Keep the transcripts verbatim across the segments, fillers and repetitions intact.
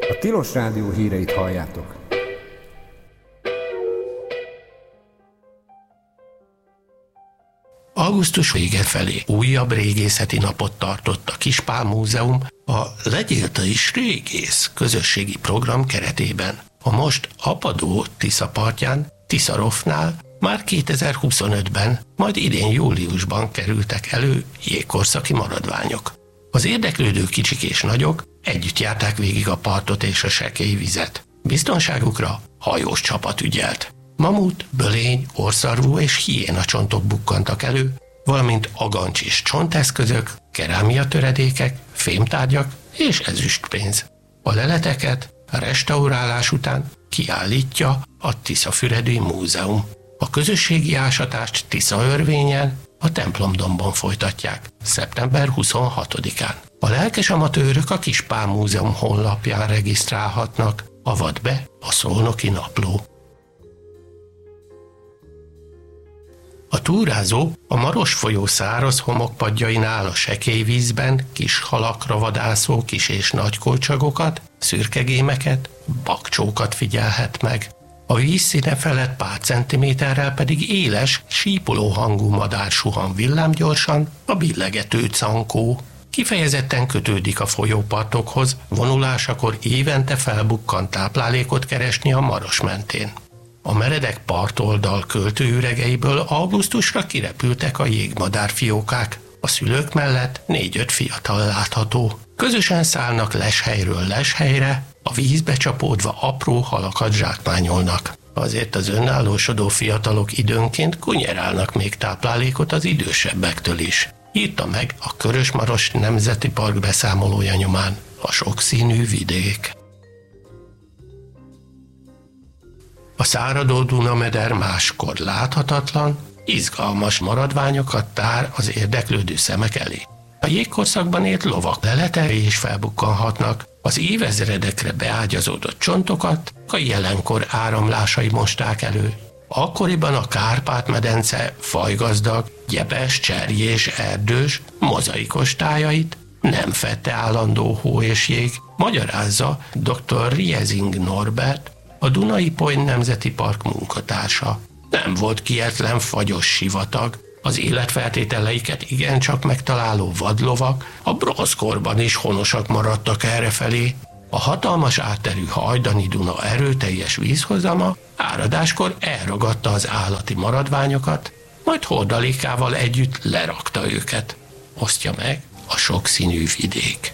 A Tilos Rádió híreit halljátok. Augusztus vége felé újabb régészeti napot tartott a Kispál Múzeum a Legyél te is régész közösségi program keretében. A most apadó Tisza partján, Tiszarofnál már kétezer-huszonötben, majd idén júliusban kerültek elő jégkorszaki maradványok. Az érdeklődő kicsik és nagyok együtt járták végig a partot és a sekély vizet. Biztonságukra hajós csapat ügyelt. Mamut, bölény, orszarvú és hiéna csontok bukkantak elő, valamint agancs és csonteszközök, kerámia töredékek, fémtárgyak és ezüstpénz. A leleteket a restaurálás után kiállítja a Tiszafüredői Múzeum. A közösségi ásatást Tiszaörvényen, a templomdombon folytatják, szeptember huszonhatodikán. A lelkes amatőrök a Kispál Múzeum honlapján regisztrálhatnak, avat be a Szolnoki Napló. A túrázó a Maros folyó száraz homokpadjainál a sekély vízben kis halakra vadászó kis és nagy kolcsagokat, szürkegémeket, bakcsókat figyelhet meg. A vízszíne felett pár centiméterrel pedig éles, sípoló hangú madár suhan villámgyorsan, a billegető cankó. Kifejezetten kötődik a folyópartokhoz, vonulásakor évente felbukkant táplálékot keresni a Maros mentén. A meredek partoldal költőüregeiből augusztusra kirepültek a jégmadárfiókák. A szülők mellett négy-öt fiatal látható. Közösen szállnak leshelyről leshelyre, a vízbe csapódva apró halakat zsákmányolnak. Azért az önállósodó fiatalok időnként kunyerálnak még táplálékot az idősebbektől is. Írta meg a Körös-Maros Nemzeti Park beszámolója nyomán a sokszínű vidék. A száradó Dunameder máskor láthatatlan, izgalmas maradványokat tár az érdeklődő szemek elé. A jégkorszakban élt lovak leletei is felbukkanhatnak, az évezredekre beágyazódott csontokat a jelenkor áramlásai mosták elő. Akkoriban a Kárpát-medence fajgazdag, gyepes, cserjés, erdős, mozaikos tájait nem fedte állandó hó és jég, magyarázza dr. Riezing Norbert, a Duna-Ipoly Nemzeti Park munkatársa. Nem volt kietlen fagyos sivatag, az életfeltételeiket igencsak megtaláló vadlovak a bronzkorban is honosak maradtak errefelé. A hatalmas átterű hajdani Duna erőteljes vízhozama áradáskor elragadta az állati maradványokat, majd hordalékával együtt lerakta őket. Osztja meg a sokszínű vidék.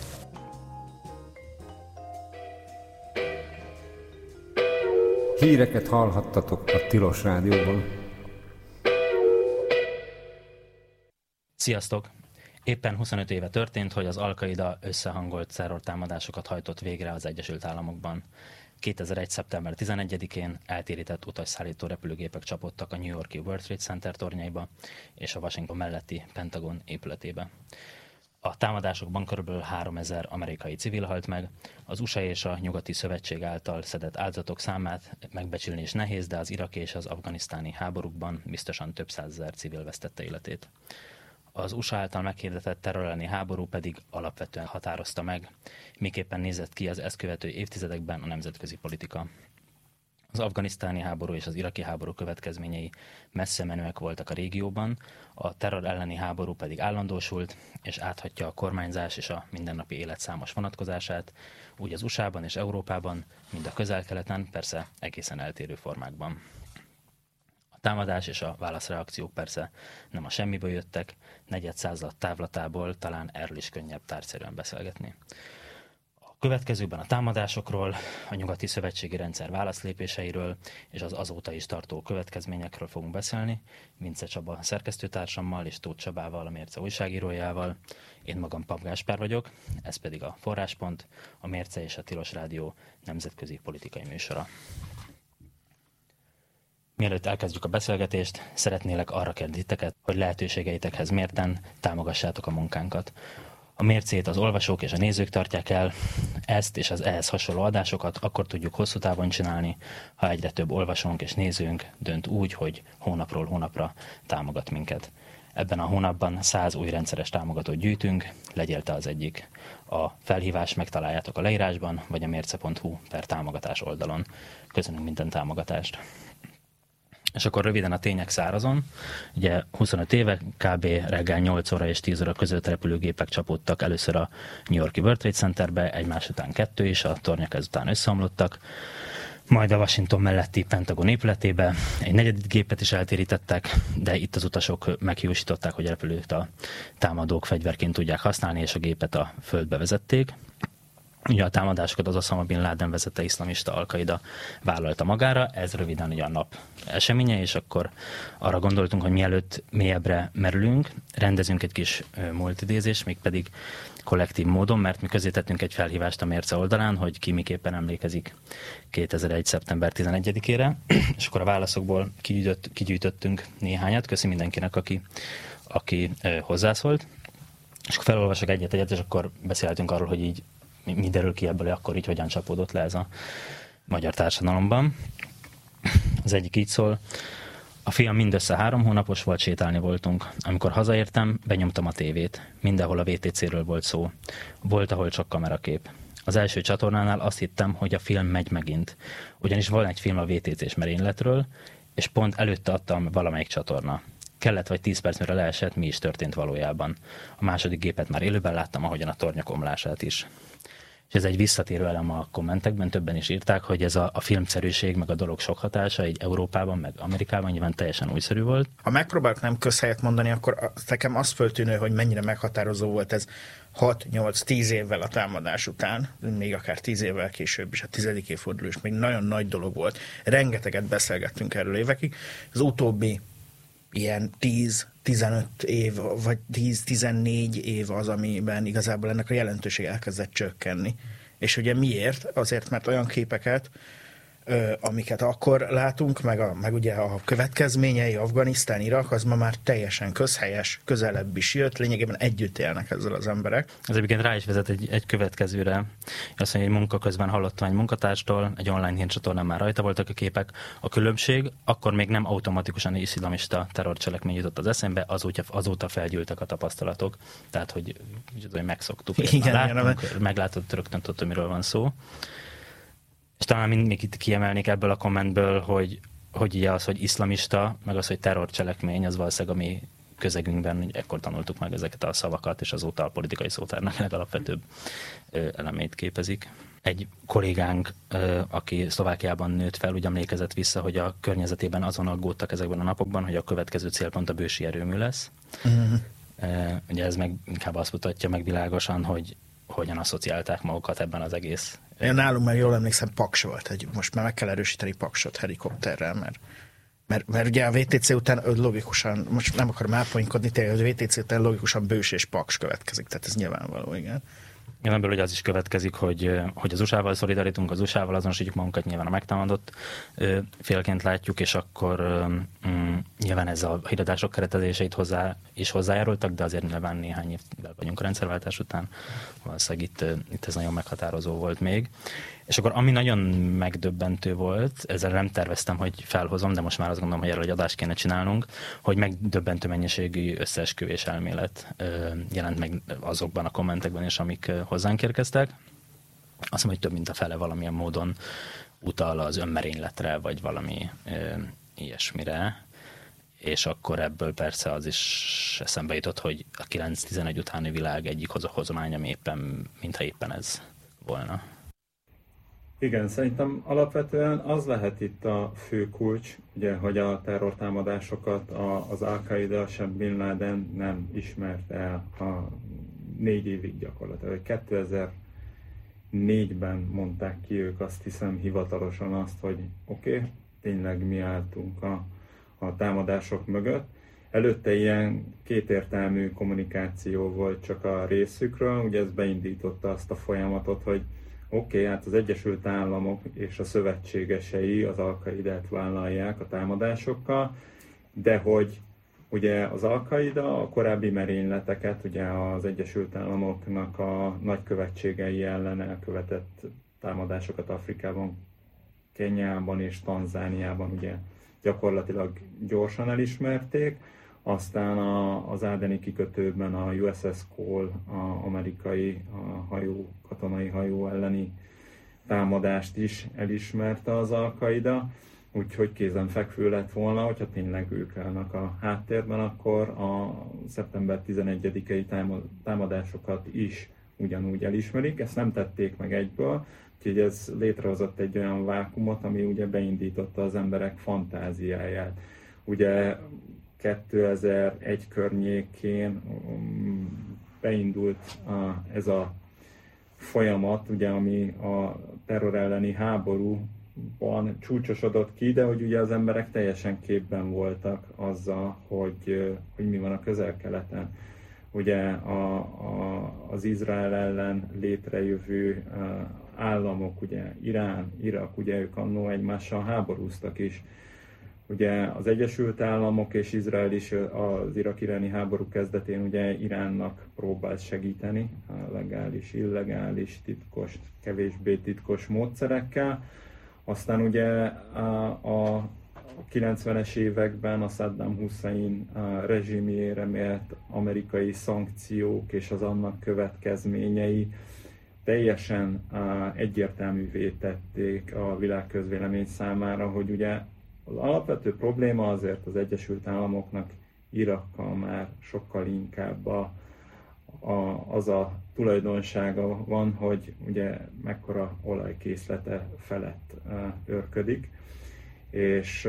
Híreket hallhattatok a Tilos Rádióban. Sziasztok! Éppen huszonöt éve történt, hogy az Al-Qaida összehangolt terrortámadásokat hajtott végre az Egyesült Államokban. kétezer-egy. szeptember tizenegyedikén eltérített utasszállító repülőgépek csapódtak a New York-i World Trade Center tornyaiba és a Washington melletti Pentagon épületébe. A támadásokban körülbelül háromezer amerikai civil halt meg, az u es á és a Nyugati Szövetség által szedett áldozatok számát megbecsülni is nehéz, de az iraki és az afganisztáni háborúkban biztosan több százezer civil vesztette életét. Az u es á által meghirdetett terror elleni háború pedig alapvetően határozta meg, miképpen nézett ki az ezt követő évtizedekben a nemzetközi politika. Az afganisztáni háború és az iraki háború következményei messze menőek voltak a régióban, a terror elleni háború pedig állandósult, és áthatja a kormányzás és a mindennapi élet számos vonatkozását, úgy az u es á-ban és Európában, mint a Közel-Keleten, persze egészen eltérő formákban. A támadás és a válaszreakciók persze nem a semmiből jöttek, negyed század távlatából talán erről is könnyebb tárgyszerűen beszélgetni. A következőben a támadásokról, a nyugati szövetségi rendszer válaszlépéseiről és az azóta is tartó következményekről fogunk beszélni, Vince Csaba szerkesztőtársammal és Tóth Csabával, a Mérce újságírójával. Én magam Pap Gáspár vagyok, ez pedig a Forráspont, a Mérce és a Tilos Rádió nemzetközi politikai műsora. Mielőtt elkezdjük a beszélgetést, szeretnélek arra kérni titeket, hogy lehetőségeitekhez mérten támogassátok a munkánkat. A Mércét az olvasók és a nézők tartják el, ezt és az ehhez hasonló adásokat akkor tudjuk hosszú távon csinálni, ha egyre több olvasónk és nézőnk dönt úgy, hogy hónapról hónapra támogat minket. Ebben a hónapban száz új rendszeres támogatót gyűjtünk, legyél te az egyik. A felhívást megtaláljátok a leírásban, vagy a mérce pont hu per támogatás oldalon. Köszönünk minden támogatást! És akkor röviden a tények szárazon. Ugye huszonöt éve kb. Reggel nyolc óra és tíz óra között repülőgépek csapódtak először a New York-i World Trade Centerbe, egymás után kettő is, a tornyok ezután összeomlottak. Majd a Washington melletti Pentagon épületébe egy negyedik gépet is eltérítettek, de itt az utasok meghiúsították, hogy a repülőt a támadók fegyverként tudják használni, és a gépet a földbe vezették. Ugye a támadásokat az Osama Bin Laden vezette iszlamista Al-Qaida vállalta magára, ez röviden ugye a nap eseménye, és akkor arra gondoltunk, hogy mielőtt mélyebbre merülünk, rendezünk egy kis múltidézést, mégpedig kollektív módon, mert mi közé tettünk egy felhívást a mérce oldalán, hogy ki miképpen emlékezik kétezer-egy. szeptember tizenegyedikére, és akkor a válaszokból kigyűjtött, kigyűjtöttünk néhányat, köszi mindenkinek, aki, aki hozzászólt, és akkor felolvasok egyet-egyet, és akkor beszéltünk arról, hogy így mi derül ki ebből, akkor így hogyan csapódott le ez a magyar társadalomban. Az egyik így szól: a fiam mindössze három hónapos volt, sétálni voltunk. Amikor hazaértem, benyomtam a tévét. Mindenhol a vé té céről volt szó. Volt, ahol csak kamerakép. Az első csatornánál azt hittem, hogy a film megy megint. Ugyanis van egy film a vé té cés merényletről, és pont előtte adtam valamelyik csatorna. Kellett vagy tíz perc, mire leesett, mi is történt valójában. A második gépet már élőben láttam, ahogyan a tornyok omlását is. És ez egy visszatérő elem a kommentekben, többen is írták, hogy ez a, a filmszerűség, meg a dolog sok hatása, így Európában, meg Amerikában nyilván teljesen újszerű volt. Ha megpróbálok nem közhelyet mondani, akkor nekem az föltűnő, hogy mennyire meghatározó volt ez hat nyolc tíz évvel a támadás után, még akár tíz évvel később is, a tizedik évforduló is még nagyon nagy dolog volt. Rengeteget beszélgettünk erről évekig. Az utóbbi ilyen tíz-tizenöt év, vagy tíz-tizennégy év az, amiben igazából ennek a jelentőség elkezdett csökkenni. És ugye miért? Azért, mert olyan képeket, ö, amiket akkor látunk, meg, a, meg ugye a következményei, Afganisztán, Irak, az ma már teljesen közhelyes, közelebb is jött, lényegében együtt élnek ezzel az emberek. Ez egyébként rá is vezet egy, egy következőre. Azt mondja, hogy munka közben hallottam egy munkatárstól, egy online hírcsatornán már rajta voltak a képek. A különbség, akkor még nem automatikusan iszlamista terrorcselekmény jutott az eszembe, azóta, azóta felgyűltek a tapasztalatok. Tehát, hogy, hogy megszoktuk. Igen, láttunk, igen, meglátott, rögtön tudtam, miről van szó. És talán még itt kiemelnék ebből a kommentből, hogy, hogy ugye az, hogy iszlamista, meg az, hogy terrorcselekmény, az valószínűleg a mi közegünkben, ekkor tanultuk meg ezeket a szavakat, és azóta a politikai szótárnak legalapvetőbb elemét képezik. Egy kollégánk, aki Szlovákiában nőtt fel, úgy emlékezett vissza, hogy a környezetében azon aggódtak ezekben a napokban, hogy a következő célpont a bősi erőmű lesz. Uh-huh. Ugye ez meg inkább azt mutatja meg világosan, hogy hogyan asszociálták magukat ebben az egész. Én nálunk már jól emlékszem, Paks volt. Egy, most már meg kell erősíteni Paksot helikopterrel, mert, mert, mert ugye a vé té cé után logikusan, most nem akarom elpoinkodni, tényleg a vé té cé után logikusan Bős és Paks következik, tehát ez nyilvánvaló, igen. Igen, ebből ugye az is következik, hogy, hogy az u es á-val szolidarítunk, az u es á-val azonosítjuk magunkat, nyilván a megtámadott félként látjuk, és akkor mm, nyilván ez a híradások keretezéseit hozzá, is hozzájárultak, de azért nyilván néhány évvel vagyunk a rendszerváltás után, valószínűleg itt, itt ez nagyon meghatározó volt még. És akkor ami nagyon megdöbbentő volt, ezzel nem terveztem, hogy felhozom, de most már azt gondolom, hogy erről egy adást kéne csinálnunk, hogy megdöbbentő mennyiségű összeesküvés elmélet jelent meg azokban a kommentekben is, amik hozzánk érkeztek. Azt mondom, hogy több mint a fele valamilyen módon utal az önmerényletre, vagy valami ilyesmire. És akkor ebből persze az is eszembe jutott, hogy a kilenc tizenegy utáni világ egyik hozománya, ami éppen, mintha éppen ez volna. Igen, szerintem alapvetően az lehet itt a fő kulcs, ugye, hogy a terrortámadásokat a, az Al-Qaida, sem Bin Laden nem ismert el a négy évig gyakorlatilag. kétezer-négyben mondták ki ők, azt hiszem hivatalosan azt, hogy oké, okay, tényleg mi álltunk a, a támadások mögött. Előtte ilyen kétértelmű kommunikáció volt csak a részükről, ugye ez beindította azt a folyamatot, hogy oké, okay, hát az Egyesült Államok és a szövetségesei az Al-Qaidát vállalják a támadásokkal, de hogy ugye az Al-Qaida a korábbi merényleteket, ugye az Egyesült Államoknak a nagykövetségei ellen elkövetett támadásokat Afrikában, Kenyában és Tanzániában ugye gyakorlatilag gyorsan elismerték. aztán a, az Ádeni kikötőben a U S S Cole, a amerikai a hajó, katonai hajó elleni támadást is elismerte az Al-Qaida, úgyhogy kézenfekvő lett volna, hogyha tényleg ők állnak a háttérben, akkor a szeptember tizenegyedikei támadásokat is ugyanúgy elismerik. Ezt nem tették meg egyből, úgyhogy ez létrehozott egy olyan vákumot, ami ugye beindította az emberek fantáziáját. Ugye kétezer-egy környékén beindult a, ez a folyamat, ugye, ami a terror elleni háborúban csúcsosodott ki, de hogy ugye az emberek teljesen képben voltak azzal, hogy, hogy mi van a Közel-Keleten. Ugye a, a, az Izrael ellen létrejövő államok, ugye Irán, Irak, ugye ők annó egymással háborúztak is. Ugye az Egyesült Államok és Izrael is az irak-iráni háború kezdetén ugye Iránnak próbált segíteni a legális, illegális, titkos, kevésbé titkos módszerekkel. Aztán ugye a, a kilencvenes években a Saddam Hussein rezsimjére mért amerikai szankciók és az annak következményei teljesen egyértelművé tették a világközvélemény számára, hogy ugye az alapvető probléma azért az Egyesült Államoknak Irakkal már sokkal inkább a, a, az a tulajdonsága van, hogy ugye mekkora olajkészlete felett őrködik, és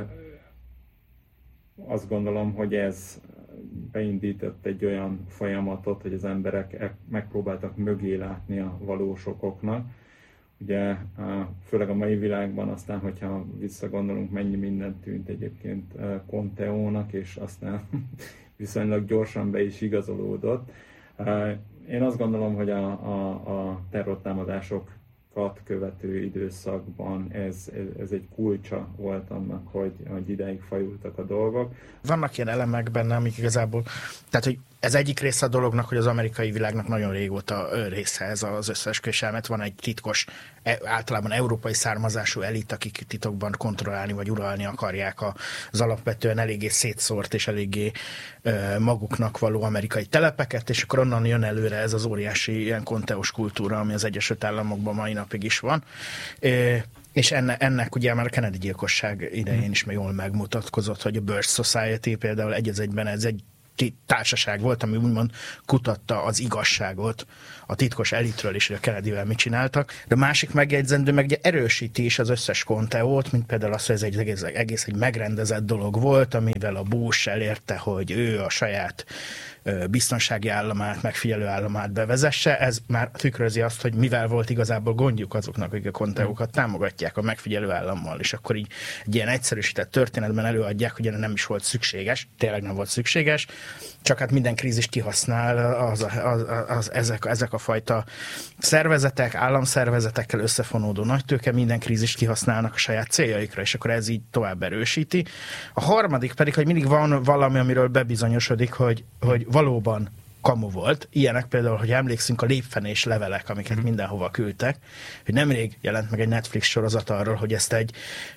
azt gondolom, hogy ez beindított egy olyan folyamatot, hogy az emberek megpróbáltak mögé látni a valós okoknak. Ugye főleg a mai világban aztán, hogyha visszagondolunk, mennyi minden tűnt egyébként Conteónak, és aztán viszonylag gyorsan be is igazolódott. Én azt gondolom, hogy a, a, a terrortámadásokat követő időszakban ez, ez egy kulcsa volt annak, hogy, hogy ideig fajultak a dolgok. Vannak ilyen elemek benne, amik igazából, tehát hogy ez egyik része a dolognak, hogy az amerikai világnak nagyon régóta része ez az összeesküvés elmélet. Van egy titkos, általában európai származású elit, akik titokban kontrollálni vagy uralni akarják az alapvetően eléggé szétszórt és eléggé maguknak való amerikai telepeket, és akkor onnan jön előre ez az óriási ilyen konteós kultúra, ami az Egyesült Államokban mai napig is van. És enne, ennek ugye már a Kennedy gyilkosság idején is még jól megmutatkozott, hogy a Birch Society például egy az egyben ez egy társaság volt, ami úgymond kutatta az igazságot a titkos elitről is, hogy a Kennedyvel mit csináltak. De a másik megjegyzendő meg ugye erősíti is az összes Conteót, mint például az, hogy ez egy egész, egész egy megrendezett dolog volt, amivel a Bush elérte, hogy ő a saját biztonsági államát, megfigyelő államát bevezesse. Ez már tükrözi azt, hogy mivel volt igazából gondjuk azoknak, akik a Conteókat támogatják a megfigyelő állammal, és akkor így egy ilyen egyszerűsített történetben előadják, hogy nem is volt szükséges, tényleg nem volt szükséges, csak hát minden krízist kihasznál az, az, az, az, ezek, ezek a fajta szervezetek, államszervezetekkel összefonódó nagytőke, minden krízist kihasználnak a saját céljaikra, és akkor ez így tovább erősíti. A harmadik pedig, hogy mindig van valami, amiről bebizonyosodik, hogy, hogy valóban kamu volt. Ilyenek például, hogy emlékszünk a lépfenés levelek, amiket mm. mindenhova küldtek, hogy nemrég jelent meg egy Netflix sorozat arról, hogy ezt egy,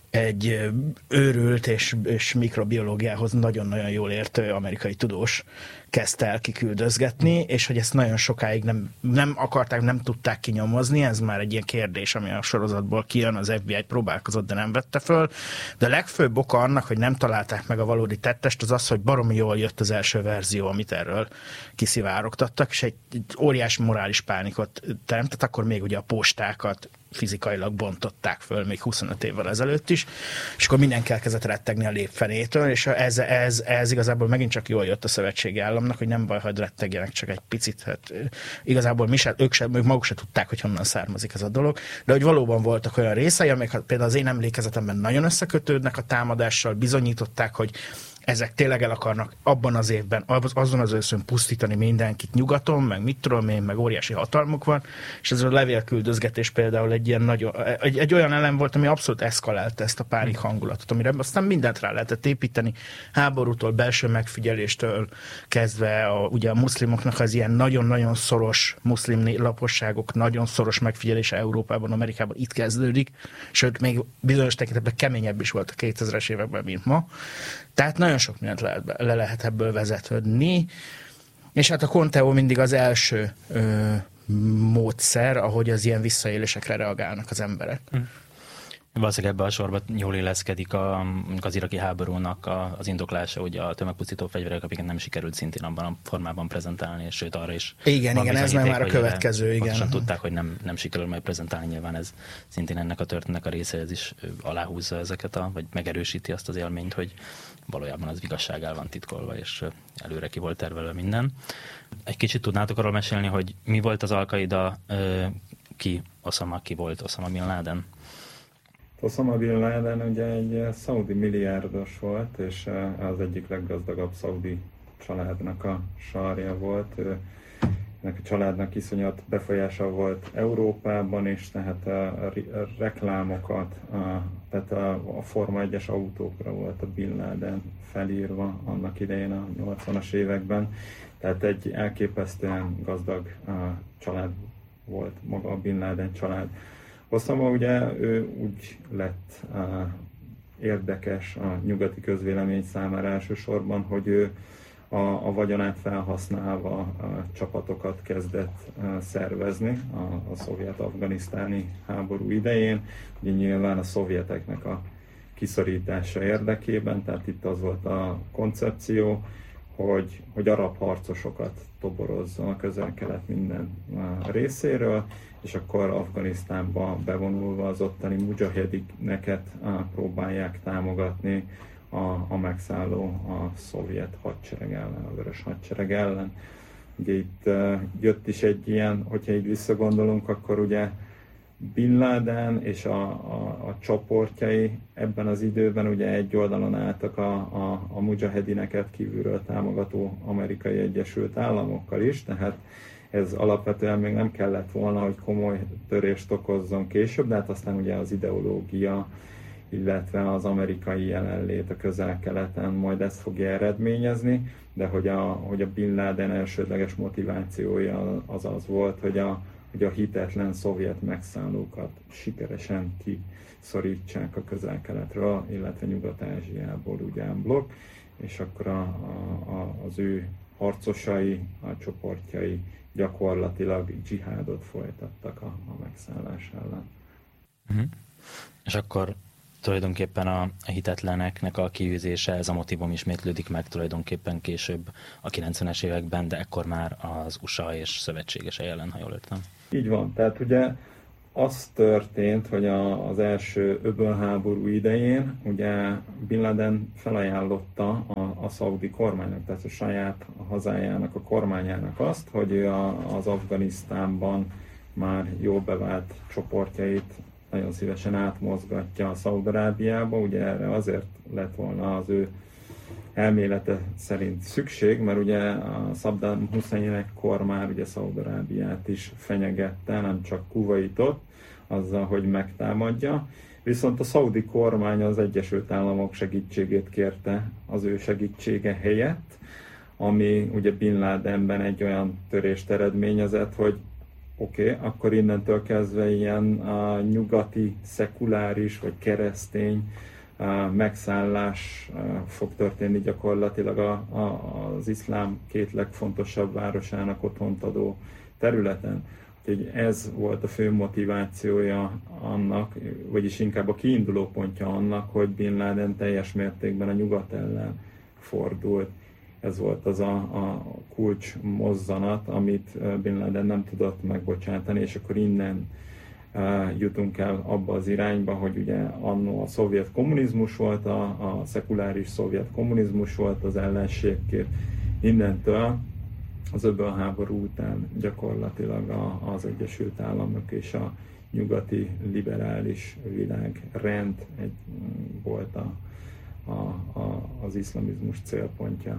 egy őrült és, és mikrobiológiához nagyon-nagyon jól értő amerikai tudós kezdte el kiküldözgetni, és hogy ezt nagyon sokáig nem, nem akarták, nem tudták kinyomozni, ez már egy ilyen kérdés, ami a sorozatból kijön, az F B I próbálkozott, de nem vette föl. De a legfőbb oka annak, hogy nem találták meg a valódi tettest, az az, hogy baromi jól jött az első verzió, amit erről kiszivárogtattak, és egy, egy óriási morális pánikot teremtett, akkor még ugye a postákat fizikailag bontották föl még huszonöt évvel ezelőtt is, és akkor mindenki elkezdett rettegni a lépfenétől, és ez, ez, ez igazából megint csak jól jött a szövetségi államnak, hogy nem baj, hogy rettegjenek csak egy picit. Hát, igazából mi se, ők, se, ők maguk se tudták, hogy honnan származik ez a dolog, de hogy valóban voltak olyan részei, amik például az én emlékezetemben nagyon összekötődnek a támadással, bizonyították, hogy ezek tényleg el akarnak abban az évben, azon az őszön pusztítani mindenkit nyugaton, meg mit tudom én, meg óriási hatalmuk van, és ez a levélküldözgetés például egy ilyen nagyon, egy, egy olyan elem volt, ami abszolút eszkalálta ezt a pánik hangulatot, amire aztán mindent rá lehetett építeni, háborútól, belső megfigyeléstől kezdve, a, ugye a muszlimoknak az ilyen nagyon-nagyon szoros muszlim laposságok, nagyon szoros megfigyelése Európában, Amerikában itt kezdődik, sőt, még bizonyos tekintetben keményebb is volt a kétezres években, mint ma. Tehát nagyon nagyon sok mindent lehet, le lehet ebből vezetni, és hát a Conteo mindig az első ö, módszer, ahogy az ilyen visszaélésekre reagálnak az emberek. Hm. Valószínűleg ebbe a sorba jól illeszkedik a, az iraki háborúnak a, az indoklása, ugye a tömegpusztító fegyverek, amiket nem sikerült szintén abban a formában prezentálni, és sőt arra is. Igen, igen, ez már a következő, igen. Pontosan tudták, hogy nem, nem sikerül majd prezentálni, nyilván ez szintén ennek a történetnek a része, ez is aláhúzza ezeket, a, vagy megerősíti azt az élményt, hogy valójában az igazság el van titkolva, és előre ki volt tervelve minden. Egy kicsit tudnátok arról mesélni, hogy mi volt az Al-Qaida, ki Osama, ki volt Osama Bin Laden? Osama Bin Laden ugye egy szaudi milliárdos volt, és az egyik leggazdagabb szaudi családnak a sarja volt. Ennek a családnak iszonyat befolyása volt Európában is, tehát a reklámokat, a, tehát a, a Forma egyes autókra volt a Bin Laden felírva annak idején a nyolcvanas években. Tehát egy elképesztően gazdag család volt maga a Bin Laden család. Osama ugye ő úgy lett uh, érdekes a nyugati közvélemény számára elsősorban, hogy ő a, a vagyonát felhasználva uh, csapatokat kezdett uh, szervezni a, a szovjet-afganisztáni háború idején. Ugye nyilván a szovjeteknek a kiszorítása érdekében, tehát itt az volt a koncepció, hogy, hogy arab harcosokat toborozzon a Közel-Kelet minden uh, részéről, és akkor Afganisztánba bevonulva az ottani mujahedineket próbálják támogatni a, a megszálló a szovjet hadsereg ellen, a vörös hadsereg ellen. Ugye itt uh, jött is egy ilyen, hogyha így visszagondolunk, akkor ugye Bin Laden és a, a, a csoportjai ebben az időben ugye egy oldalon álltak a, a, a mujahedineket kívülről támogató Amerikai Egyesült Államokkal is, tehát ez alapvetően még nem kellett volna, hogy komoly törést okozzon később, de hát aztán ugye az ideológia, illetve az amerikai jelenlét a Közel-Keleten majd ezt fogja eredményezni, de hogy a, hogy a Bin Laden elsődleges motivációja az az volt, hogy a, hogy a hitetlen szovjet megszállókat sikeresen kiszorítsák a Közel-Keletről, illetve Nyugat-Ázsiából ugye blokk, és akkor a, a, az ő harcosai, a csoportjai gyakorlatilag dzsihádot folytattak a, a megszállás ellen. Uh-huh. És akkor tulajdonképpen a, a hitetleneknek a kiűzése, ez a motivum ismétlődik meg tulajdonképpen később a kilencvenes években, de ekkor már az u es á és szövetségesei ellen, ha jól értem. Így van, tehát ugye az történt, hogy a, az első öbölháború idején ugye Bin Laden felajánlotta a, a szaudi kormánynak, tehát a saját hazájának, a kormányának azt, hogy ő a, az Afganisztánban már jól bevált csoportjait nagyon szívesen átmozgatja a Szaúd-Arábiába. Ugye erre azért lett volna az ő elmélete szerint szükség, mert ugye a Saddam Hussein ekkor már ugye Szaúd-Arábiát is fenyegette, nem csak Kuvaitot, azzal, hogy megtámadja. Viszont a szaudi kormány az Egyesült Államok segítségét kérte az ő segítsége helyett, ami ugye Bin Ladenben egy olyan törést eredményezett, hogy oké, okay, akkor innentől kezdve ilyen a nyugati, szekuláris vagy keresztény a megszállás fog történni gyakorlatilag a, a, az iszlám két legfontosabb városának otthont adó területen. Úgyhogy ez volt a fő motivációja annak, vagyis inkább a kiinduló pontja annak, hogy Bin Laden teljes mértékben a nyugat ellen fordult. Ez volt az a, a kulcs mozzanat, amit Bin Laden nem tudott megbocsátani, és akkor innen uh, jutunk el abba az irányba, hogy ugye annó a szovjet kommunizmus volt, a, a szekuláris szovjet kommunizmus volt az ellenségkép. Innentől az öbölháború után gyakorlatilag a, az Egyesült Államok és a nyugati liberális világrend egy, volt a, a, a, az iszlamizmus célpontja.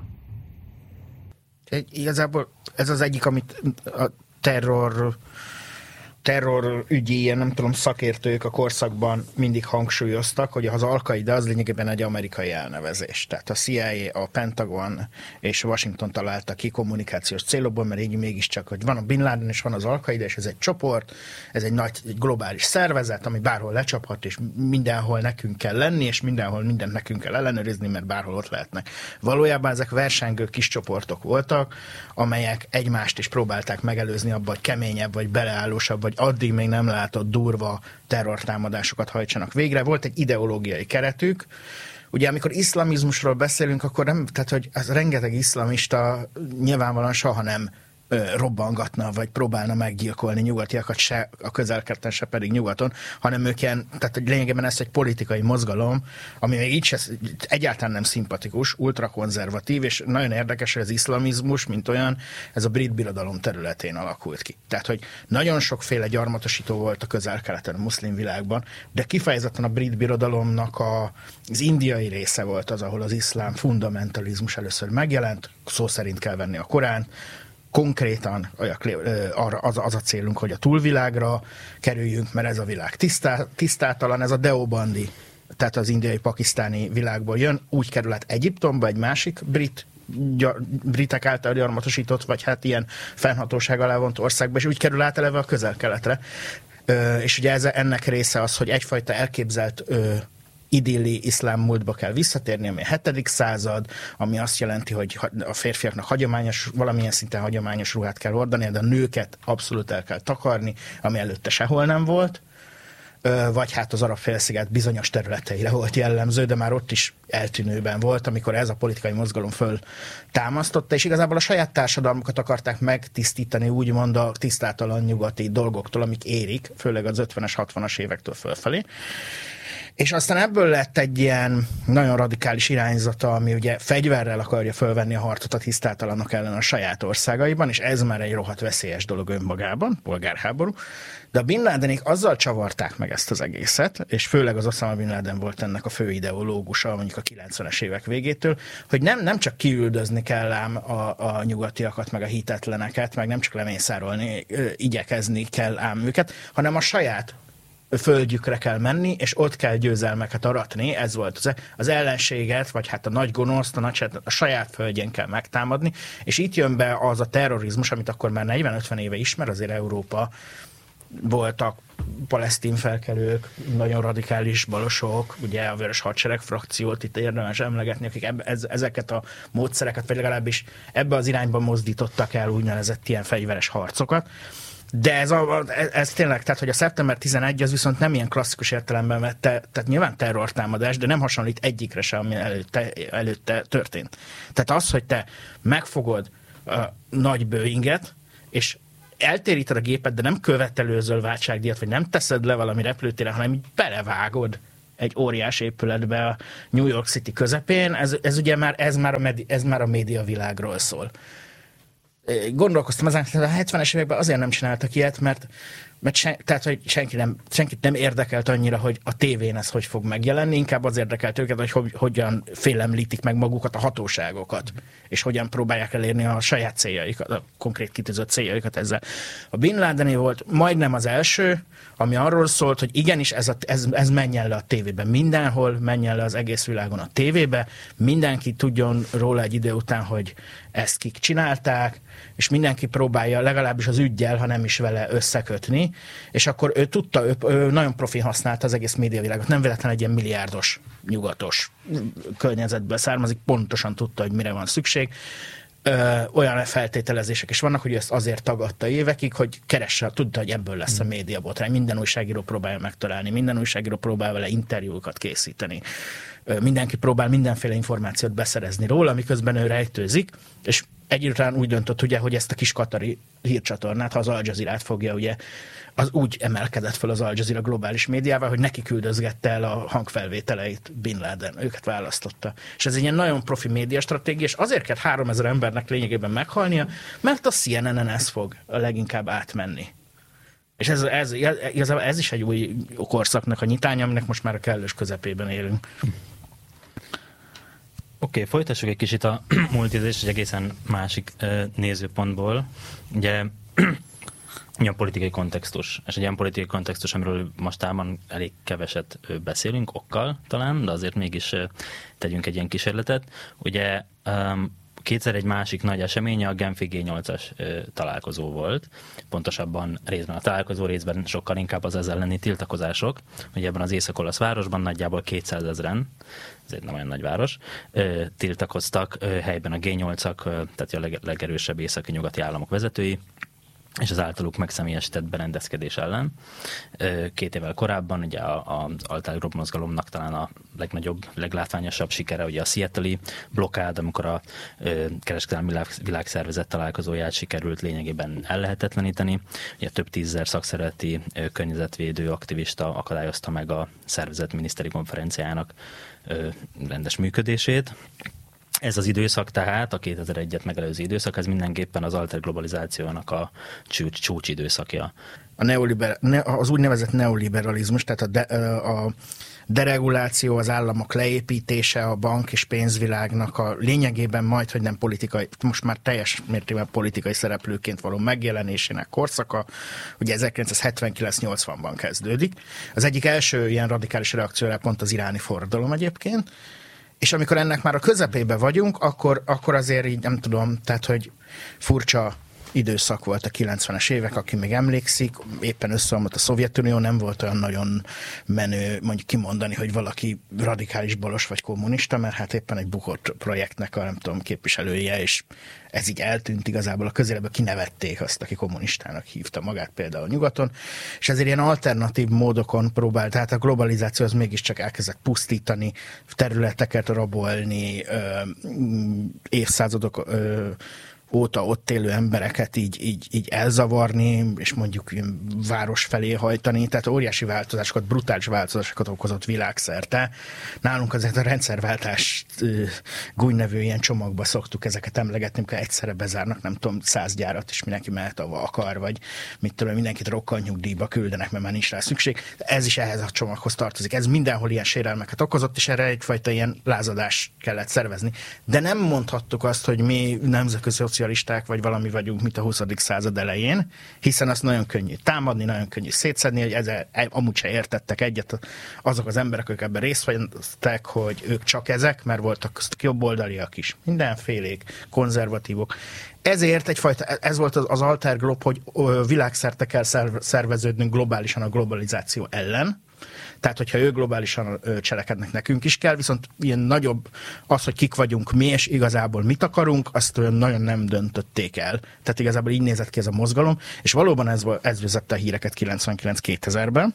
Igazából ez az egyik, amit a terror terrorügyi, ilyen nem tudom, szakértők a korszakban mindig hangsúlyoztak, hogy az Al-Qaida az lényegében egy amerikai elnevezés. Tehát a C I A, a Pentagon és Washington találta ki kommunikációs célokból, mert így mégiscsak, hogy van a Bin Laden és van az Al-Qaida, és ez egy csoport, ez egy nagy egy globális szervezet, ami bárhol lecsaphat, és mindenhol nekünk kell lenni, és mindenhol mindent nekünk kell ellenőrizni, mert bárhol ott lehetnek. Valójában ezek versengő kis csoportok voltak, amelyek egymást is próbálták megelőzni abba, hogy keményebb, vagy beleállósabb, vagy addig még nem látott durva terrortámadásokat hajtsanak végre. Volt egy ideológiai keretük. Ugye amikor iszlamizmusról beszélünk, akkor nem, tehát hogy az rengeteg iszlamista nyilvánvalóan soha nem robbangatna, vagy próbálna meggyilkolni nyugatiakat se a Közel-Keleten, se pedig nyugaton, hanem ők ilyen, tehát lényegében ez egy politikai mozgalom, ami még így se, egyáltalán nem szimpatikus, ultrakonzervatív, és nagyon érdekes, hogy az iszlamizmus, mint olyan, ez a brit birodalom területén alakult ki. Tehát, hogy nagyon sokféle gyarmatosító volt a Közel-Keleten, a muszlim világban, de kifejezetten a brit birodalomnak a, az indiai része volt az, ahol az iszlám fundamentalizmus először megjelent, szó szerint kell venni a Koránt, konkrétan arra az, az a célunk, hogy a túlvilágra kerüljünk, mert ez a világ tisztá, tisztátalan, ez a Deobandi, tehát az indiai-pakisztáni világból jön, úgy kerül át Egyiptomba, egy másik brit, gyar, britek által gyarmatosított, vagy hát ilyen fennhatóság alá vont országba, és úgy kerül át eleve a Közel-Keletre. És ugye ez, ennek része az, hogy egyfajta elképzelt idilli iszlám múltba kell visszatérni, ami a hetedik század, ami azt jelenti, hogy a férfiaknak hagyományos, valamilyen szinten hagyományos ruhát kell hordani, de a nőket abszolút el kell takarni, ami előtte sehol nem volt, vagy hát az Arab-félsziget bizonyos területeire volt jellemző, de már ott is eltűnőben volt, amikor ez a politikai mozgalom föl támasztotta, és igazából a saját társadalmukat akarták megtisztítani, úgymond a tisztátalan nyugati dolgoktól, amik érik, főleg az ötvenes, hatvanas évektől fölfelé. És aztán ebből lett egy ilyen nagyon radikális irányzata, ami ugye fegyverrel akarja fölvenni a harcot a tisztátalanok ellen a saját országaiban, és ez már egy rohadt veszélyes dolog önmagában, polgárháború. De a Bin Ladenék azzal csavarták meg ezt az egészet, és főleg az Osama Bin Laden volt ennek a fő ideológusa, mondjuk a kilencvenes évek végétől, hogy nem, nem csak kiüldözni kell ám a, a nyugatiakat, meg a hitetleneket, meg nem csak lemészárolni, igyekezni kell ám őket, hanem a saját földjükre kell menni, és ott kell győzelmeket aratni, ez volt az, az ellenséget, vagy hát a nagy gonoszt, a, nagy, a saját földjén kell megtámadni, és itt jön be az a terrorizmus, amit akkor már negyven-ötven éve ismer, azért Európa, voltak palesztin felkelők, nagyon radikális balosok, ugye a Vörös Hadsereg frakciót itt érdemes emlegetni, akik ebbe, ez, ezeket a módszereket, vagy legalábbis ebbe az irányba mozdítottak el úgynevezett ilyen fegyveres harcokat. De ez, a, ez tényleg, tehát hogy a szeptember tizenegy az viszont nem ilyen klasszikus értelemben vette, tehát nyilván terrortámadás, de nem hasonlít egyikre sem, ami előtte, előtte történt. Tehát az, hogy te megfogod a nagy Boeinget, és eltéríted a gépet, de nem követelőzöl váltságdíjat, vagy nem teszed le valami repülőtéren, hanem így belevágod egy óriás épületbe a New York City közepén, ez, ez ugye már, ez már, a medi, ez már a médiavilágról szól. Gondolkoztam ezen, hogy a hetvenes években azért nem csináltak ilyet, mert, mert sen, tehát, hogy senki nem, senkit nem érdekelt annyira, hogy a tévén ez hogy fog megjelenni, inkább az érdekelt őket, hogy, hogy hogyan félemlítik meg magukat a hatóságokat, és hogyan próbálják elérni a saját céljaikat, a konkrét kitűzött céljaikat ezzel. A Bin Ladené volt majdnem az első, ami arról szólt, hogy igenis ez, a, ez, ez menjen le a tévébe mindenhol, menjen le az egész világon a tévébe, mindenki tudjon róla egy idő után, hogy ezt kik csinálták, és mindenki próbálja legalábbis az üggyel, ha nem is vele összekötni, és akkor ő tudta, ő, ő nagyon profi használta az egész médiavilágot, nem véletlen egy ilyen milliárdos, nyugatos környezetből származik, pontosan tudta, hogy mire van szükség. Ö, olyan feltételezések is vannak, hogy ezt azért tagadta évekig, hogy keresse, tudta, hogy ebből lesz a médiabotrány. Minden újságíró próbálja megtalálni, minden újságíró próbál vele interjúkat készíteni. Ö, mindenki próbál mindenféle információt beszerezni róla, miközben ő rejtőzik, és egy után úgy döntött, ugye, hogy ezt a kis katari hírcsatornát, ha az Al Jazeera-t fogja, ugye, az úgy emelkedett fel az Al Jazeera globális médiával, hogy neki küldözgette el a hangfelvételeit Bin Laden, őket választotta. És ez egy ilyen nagyon profi médiastratégia, és azért kell háromezer embernek lényegében meghalnia, mert a C N N-en ez fog a leginkább átmenni. És ez, ez, ez, ez is egy új korszaknak a nyitánya, aminek most már a kellős közepében élünk. Oké, okay, folytassuk egy kicsit a multizést egy egészen másik uh, nézőpontból. Ugye Ilyen politikai kontextus. És egy ilyen politikai kontextus, amiről mostában elég keveset beszélünk, okkal talán, de azért mégis tegyünk egy ilyen kísérletet. Ugye kétszer egy másik nagy eseménye a Genfi gé nyolcas találkozó volt. Pontosabban részben a találkozó, részben sokkal inkább az ezzel elleni tiltakozások. Ugye ebben az észak-olasz városban nagyjából kétszázezren, ezért nem olyan nagy város, tiltakoztak helyben a gé nyolcak, tehát a leg- legerősebb északi-nyugati államok vezetői, és az általuk megszemélyesített berendezkedés ellen. Két évvel korábban ugye az Alter Group mozgalomnak talán a legnagyobb, leglátványosabb sikere ugye a Seattle-i blokkád, amikor a kereskedelmi világszervezet találkozóját sikerült lényegében ellehetetleníteni. Ugye több tízezer szakszervezeti környezetvédő aktivista akadályozta meg a szervezet miniszteri konferenciának rendes működését. Ez az időszak tehát, a kétezer-egyet megelőző időszak, ez mindenképpen az alter globalizációnak a csúcs, csúcs időszakja. A neoliber, ne, az úgynevezett neoliberalizmus, tehát a, de, a dereguláció, az államok leépítése, a bank és pénzvilágnak a lényegében majd, hogy nem politikai, most már teljes mértékben politikai szereplőként való megjelenésének korszaka, ugye ezerkilencszázhetvenkilenc nyolcvanban kezdődik. Az egyik első ilyen radikális reakcióra pont az iráni forradalom egyébként, és amikor ennek már a közepébe vagyunk, akkor, akkor azért így nem tudom, tehát hogy furcsa időszak volt a kilencvenes évek, aki még emlékszik, éppen összeomlott a Szovjetunió, nem volt olyan nagyon menő mondjuk kimondani, hogy valaki radikális balos vagy kommunista, mert hát éppen egy bukott projektnek a nem tudom képviselője, és ez így eltűnt igazából a közéletben, kinevették azt, aki kommunistának hívta magát például nyugaton, és ezért ilyen alternatív módokon próbált, tehát a globalizáció az mégiscsak elkezdett pusztítani, területeket rabolni, ö, évszázadok ö, óta ott élő embereket így, így, így elzavarni, és mondjuk város felé hajtani, tehát óriási változásokat, brutális változásokat okozott világszerte. Nálunk azért a rendszerváltás gúny nevű ilyen csomagba szoktuk ezeket emlegetni, amikor egyszerre bezárnak, nem tudom, száz gyárat, és mindenki mehet, ahova akar, vagy mit tudom, mindenkit rokkantnyugdíjba küldenek, mert már nincs rá szükség. Ez is ehhez a csomaghoz tartozik. Ez mindenhol ilyen sérelmeket okozott, és erre egyfajta ilyen lázadást kellett szervezni. De nem mondhattuk azt, hogy mi nemzetközi szocialisták vagy valami vagyunk, mint a huszadik század elején, hiszen azt nagyon könnyű támadni, nagyon könnyű szétszedni, hogy ezzel amúgy se értettek egyet azok az emberek, akik ebben részt vettek, hogy ők csak ezek, mert voltak jobboldaliak is, mindenfélék, konzervatívok. Ezért egyfajta, ez volt az, az alter glob, hogy világszerte kell szerveződnünk globálisan a globalizáció ellen. Tehát, hogyha ők globálisan cselekednek, nekünk is kell, viszont ilyen nagyobb az, hogy kik vagyunk mi, és igazából mit akarunk, azt olyan nagyon nem döntötték el. Tehát igazából így nézett ki ez a mozgalom, és valóban ez, ez vezette a híreket kilencvenkilenc kétezerben.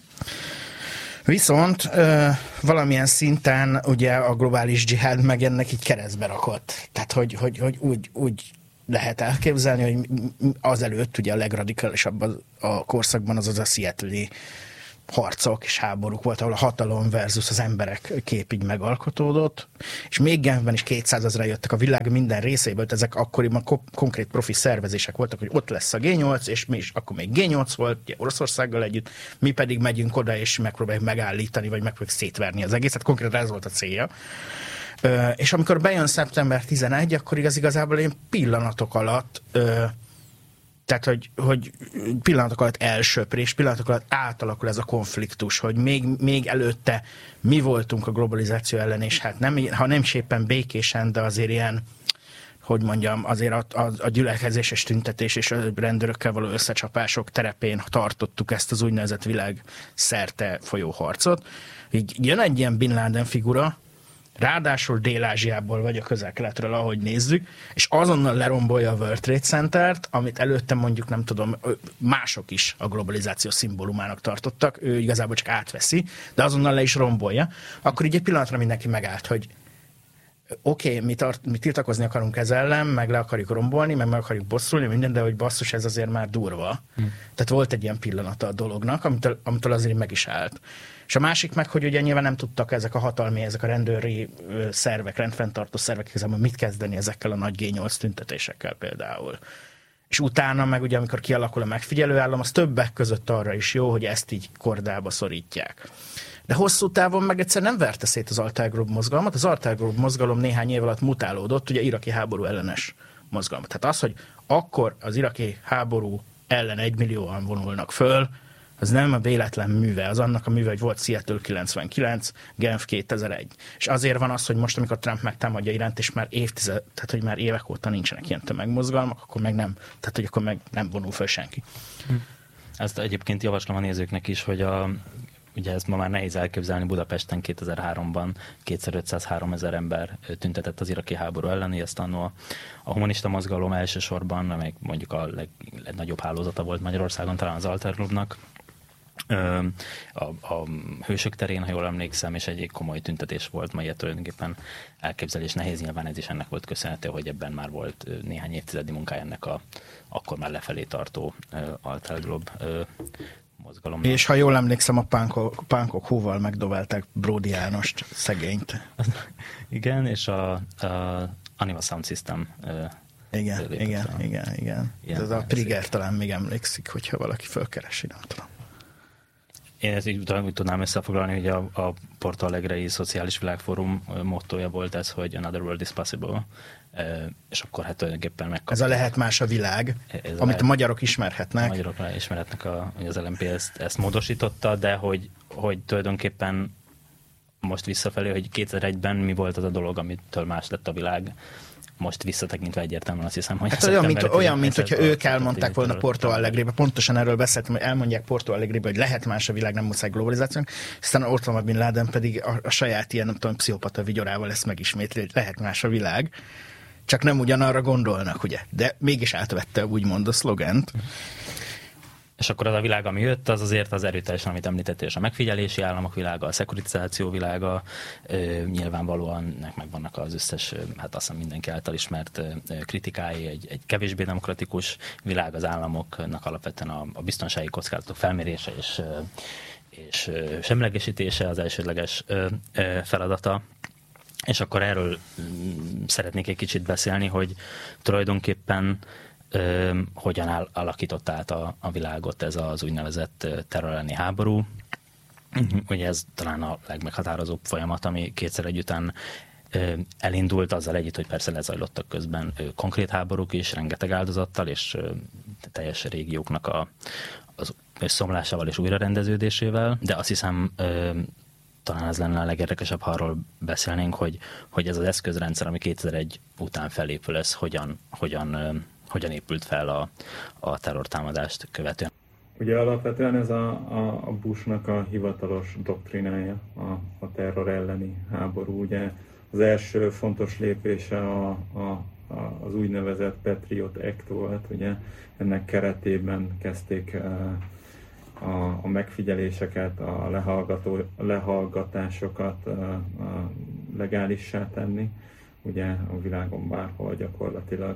Viszont ö, valamilyen szinten ugye a globális dzsihád meg ennek így keresztbe rakott. Tehát, hogy, hogy, hogy úgy, úgy lehet elképzelni, hogy azelőtt ugye a legradikálisabb a, a korszakban az az a Seattle-i harcok és háborúk volt, ahol a hatalom versus az emberek kép így megalkotódott, és még Genfben is kétszázezren jöttek a világ minden részéből, ezek akkoriban ko- konkrét profi szervezések voltak, hogy ott lesz a gé nyolc, és mi is, akkor még gé nyolc volt, ugye Oroszországgal együtt, mi pedig megyünk oda, és megpróbáljuk megállítani, vagy megpróbáljuk szétverni az egészet, konkrétan ez volt a célja. Ö, és amikor bejön szeptember tizenegy, akkor igaz, igazából én pillanatok alatt ö, Tehát, hogy, hogy pillanatok alatt elsöprés, pillanatok alatt átalakul ez a konfliktus, hogy még, még előtte mi voltunk a globalizáció ellen, és hát nem, ha nem is éppen békésen, de azért ilyen, hogy mondjam, azért a, a, a gyülekezéses tüntetés és a rendőrökkel való összecsapások terepén tartottuk ezt az úgynevezett világ szerte folyó harcot. Így jön egy ilyen Bin Laden figura, ráadásul Dél-Ázsiából vagy a Közel-Keletről, ahogy nézzük, és azonnal lerombolja a World Trade Centert, amit előtte mondjuk, nem tudom, mások is a globalizáció szimbólumának tartottak, ő igazából csak átveszi, de azonnal le is rombolja. Akkor így egy pillanatra mindenki megállt, hogy oké, okay, mi, tart, mi tiltakozni akarunk ez ellen, meg le akarjuk rombolni, meg meg akarjuk bosszulni, minden, de hogy basszus, ez azért már durva. Hmm. Tehát volt egy ilyen pillanata a dolognak, amitől, amitől azért meg is állt. És a másik meg, hogy ugye nyilván nem tudtak ezek a hatalmi, ezek a rendőri szervek, rendfenntartó szervek igazából mit kezdeni ezekkel a nagy gé nyolc tüntetésekkel például. És utána meg ugye, amikor kialakul a megfigyelőállam, az többek között arra is jó, hogy ezt így kordába szorítják. De hosszú távon meg egyszer nem verte szét az Alter Group mozgalmat. Az Alter Group mozgalom néhány év alatt mutálódott, ugye iraki háború ellenes mozgalmat. Tehát az, hogy akkor az iraki háború ellen egymillióan vonulnak föl, az nem a véletlen műve, az annak a műve, hogy volt Seattle kilencvenkilenc, Genf kétezer-egy. És azért van az, hogy most, amikor Trump megtámadja Iránt, és már évtized, tehát hogy már évek óta nincsenek ilyen tömegmozgalmak, akkor meg nem, tehát hogy akkor meg nem vonul föl senki. Ezt egyébként javaslom a nézőknek is, hogy a, ugye ezt ma már nehéz elképzelni, Budapesten kétezer-háromban kétezer-ötszáz-háromezer ember tüntetett az iraki háború ellen, ezt annó a, a humanista mozgalom elsősorban, amely mondjuk a leg, legnagyobb hálózata volt Magyarországon, talán az Alter Clubnak, A, a Hősök terén, ha jól emlékszem, és egy komoly tüntetés volt, ma ilyet tulajdonképpen elképzelés nehéz, nyilván ez is ennek volt köszönhető, hogy ebben már volt néhány évtizedi munkája ennek a akkor már lefelé tartó Alter Club mozgalomnak. És ha jól emlékszem, a pánkok, pánkok hóval megdobálták Bródi Jánost, szegényt. Igen, és a, a Anima Sound System igen, igen, a, igen, igen. Ez a Trigger talán még emlékszik, hogyha valaki fölkeresi, nem tudom. Én ezt így úgy tudnám összefoglalni, hogy a, a Porto Alegrei Szociális Világfórum mottója volt ez, hogy Another World is Possible, és akkor hát tulajdonképpen megkapták. Ez a lehet más a világ, ez amit a, a magyarok ismerhetnek. A magyarok ismerhetnek, a, hogy az el em pé ezt, ezt módosította, de hogy, hogy tulajdonképpen most visszafelé, hogy kétezer-egyben mi volt az a dolog, amitől más lett a világ. Most visszatekintve egyértelműen azt hiszem, hogy... Hát olyan, mint, olyan, mint hogyha ők elmondták volna Porto Alegrébe, pontosan erről beszéltem, hogy elmondják Porto Alegrébe, hogy lehet más a világ, nem muszáj globalizációnak, aztán Osama Bin Laden pedig a, a saját ilyen, nem tudom, pszichopata vigyorával ezt megismétli, hogy lehet más a világ, csak nem ugyanarra gondolnak, ugye? De mégis átvette úgymond a szlogent. És akkor az a világ, ami jött, az azért az erőteljesen, amit említettél, és a megfigyelési államok világa, a szekuritizáció világa, ö, nyilvánvalóan nek megvannak az összes, hát azt hiszem mindenki által ismert ö, kritikái, egy, egy kevésbé demokratikus világ, az államoknak alapvetően a, a biztonsági kockázatok felmérése és, ö, és ö, semlegesítése az elsődleges ö, ö, feladata. És akkor erről ö, szeretnék egy kicsit beszélni, hogy tulajdonképpen Ö, hogyan áll, alakított át a, a világot ez az úgynevezett terror elleni háború. Ugye ez talán a legmeghatározóbb folyamat, ami kétszer egy után ö, elindult, azzal együtt, hogy persze lezajlottak közben ö, konkrét háborúk is, rengeteg áldozattal, és ö, teljes régióknak a, az összeomlásával és újrarendeződésével, de azt hiszem ö, talán ez lenne a legérdekesebb, ha arról beszélnénk, hogy, hogy ez az eszközrendszer, ami kétezer-egy után felépül, ez hogyan, hogyan ö, hogyan épült fel a, a terrortámadást követően. Ugye alapvetően ez a, a, a Bushnak a hivatalos doktrinája, a, a terror elleni háború. Ugye az első fontos lépése a, a, a, az úgynevezett Patriot Act volt, ugye ennek keretében kezdték a, a megfigyeléseket, a, lehallgató, a lehallgatásokat a, a legálissá tenni. Ugye a világon bárhol gyakorlatilag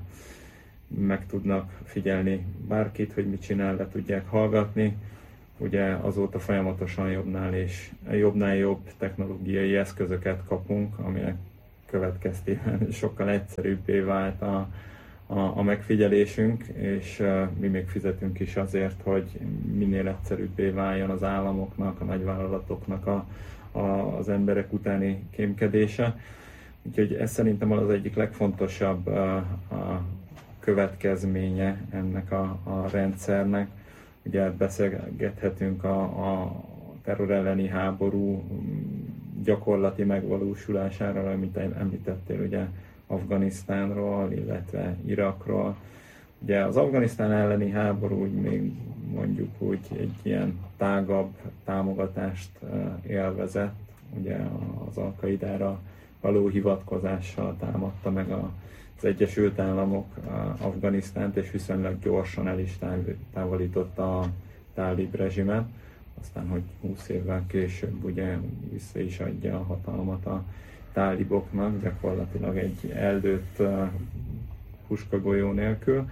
meg tudnak figyelni bárkit, hogy mit csinál, le tudják hallgatni. Ugye azóta folyamatosan jobbnál és jobbnál jobb technológiai eszközöket kapunk, aminek következtében sokkal egyszerűbbé vált a, a, a megfigyelésünk, és uh, mi még fizetünk is azért, hogy minél egyszerűbbé váljon az államoknak, a nagyvállalatoknak a, a, az emberek utáni kémkedése. Úgyhogy ez szerintem az egyik legfontosabb uh, a következménye ennek a, a rendszernek. Ugye beszélgethetünk a, a terror elleni háború gyakorlati megvalósulásáról, amit említettél, ugye Afganisztánról, illetve Irakról. Ugye az Afganisztán elleni háború úgy még mondjuk úgy egy ilyen tágabb támogatást élvezett, ugye az Al-Qaidára való hivatkozással támadta meg a az Egyesült Államok Afganisztánt, és viszonylag gyorsan el is távolította a tálib rezsimet. Aztán, hogy húsz évvel később ugye vissza is adja a hatalmat a táliboknak, gyakorlatilag egy eldőtt puskagolyó nélkül.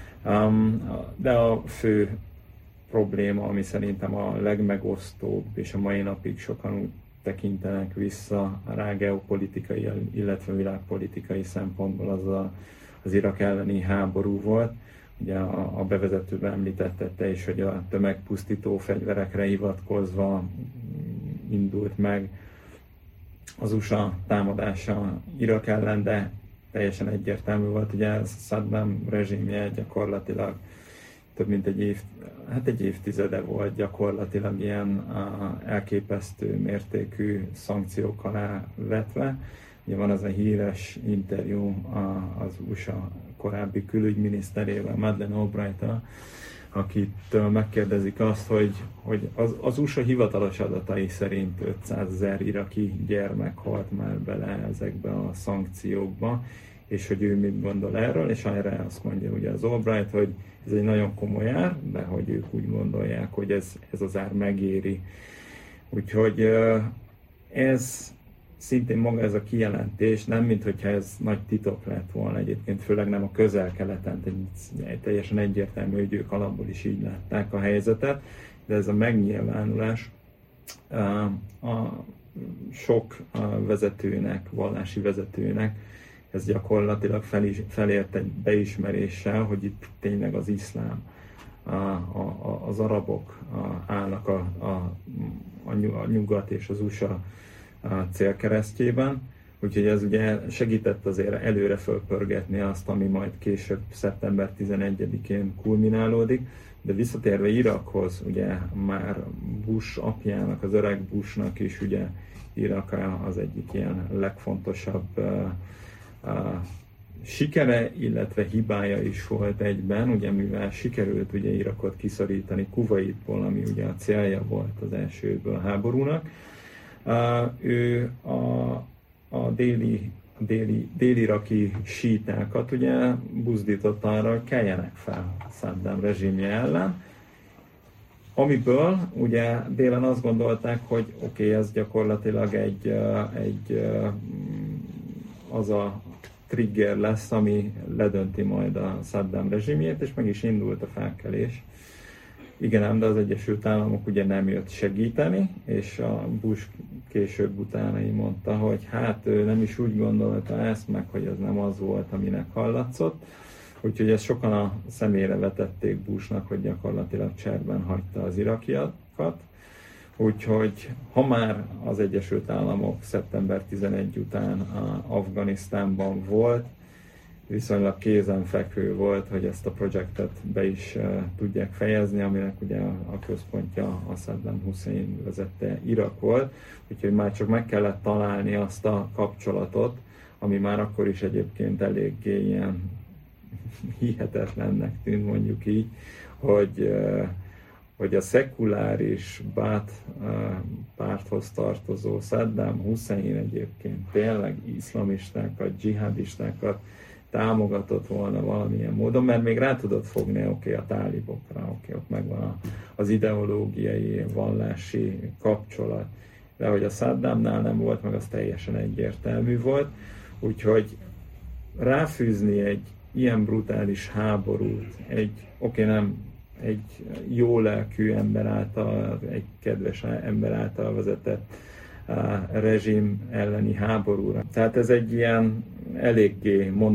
De a fő probléma, ami szerintem a legmegosztóbb, és a mai napig sokan úgy tekintenek vissza rá geopolitikai, illetve világpolitikai szempontból, az a, az Irak elleni háború volt. Ugye a, a bevezetőben említette te is, hogy a tömegpusztító fegyverekre hivatkozva indult meg az u es á támadása Irak ellen, de teljesen egyértelmű volt, ugye Saddam rezsimje gyakorlatilag több mint egy év, hát egy évtizede volt gyakorlatilag ilyen elképesztő mértékű szankciók alá vetve. Ugye van az a híres interjú az u es á korábbi külügyminiszterével, Madeleine Albright-tal, akitől megkérdezik azt, hogy, hogy az, az u es á hivatalos adatai szerint ötszázezer iraki gyermek halt már bele ezekbe a szankciókba, és hogy ő mit gondol erről, és erre azt mondja ugye az Albright, hogy ez egy nagyon komoly ár, de hogy ők úgy gondolják, hogy ez, ez az ár megéri. Úgyhogy ez szintén maga ez a kijelentés, nem minthogyha ez nagy titok lett volna egyébként, főleg nem a Közel-Keleten, teljesen egyértelmű, hogy ők alapból is így látták a helyzetet, de ez a megnyilvánulás a sok vezetőnek, vallási vezetőnek, ez gyakorlatilag felis, felért egy beismeréssel, hogy itt tényleg az iszlám, a, a, az arabok a, állnak a, a, a nyugat és az u es á a célkeresztjében, úgyhogy ez ugye segített azért előre fölpörgetni azt, ami majd később szeptember tizenegyedikén kulminálódik, de visszatérve Irakhoz, ugye már Bush apjának, az öreg Bushnak is ugye Irak az egyik ilyen legfontosabb uh, uh, sikere, illetve hibája is volt egyben, ugye mivel sikerült ugye Irakot kiszorítani Kuwaitból, ami ugye a célja volt az első évből a háborúnak. Uh, ő a, a déli, a déli, déli-iraki sítákat ugye buzdított arra, hogy keljenek fel Saddam rezsimje ellen, amiből ugye délen azt gondolták, hogy oké, okay, ez gyakorlatilag egy, egy az a trigger lesz, ami ledönti majd a Saddam rezsimjét, és meg is indult a felkelés. Igen ám, de az Egyesült Államok ugye nem jött segíteni, és a Bush később utána így mondta, hogy hát ő nem is úgy gondolta ezt, meg hogy ez nem az volt, aminek hallatszott. Úgyhogy ezt sokan a szemére vetették Bushnak, hogy gyakorlatilag cserben hagyta az irakiakat. Úgyhogy ha már az Egyesült Államok szeptember tizenegy után Afganisztánban volt, viszonylag kézenfekvő volt, hogy ezt a projektet be is uh, tudják fejezni, aminek ugye a, a központja a Saddam Hussein vezette Irak volt, úgyhogy már csak meg kellett találni azt a kapcsolatot, ami már akkor is egyébként eléggé ilyen hihetetlennek tűnt, mondjuk így, hogy, uh, hogy a szekuláris Baath uh, párthoz tartozó Saddam Hussein egyébként tényleg iszlamistákat, dzsihadistákat támogatott volna valamilyen módon, mert még rá tudott fogni oké, okay, a tálibokra, oké, okay, ott megvan a, az ideológiai, vallási kapcsolat, de hogy a Saddamnál nem volt, meg az teljesen egyértelmű volt, úgyhogy ráfűzni egy ilyen brutális háborút, egy, oké, okay, nem egy jó lelkű ember által, egy kedves ember által vezetett uh, rezsim elleni háborúra. Tehát ez egy ilyen eléggé